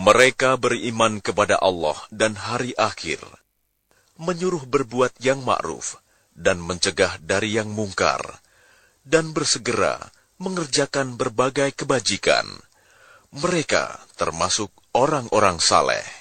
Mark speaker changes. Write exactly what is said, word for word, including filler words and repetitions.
Speaker 1: Mereka beriman kepada Allah dan hari akhir, menyuruh berbuat yang ma'ruf dan mencegah dari yang mungkar, dan bersegera mengerjakan berbagai kebajikan. Mereka termasuk orang-orang saleh.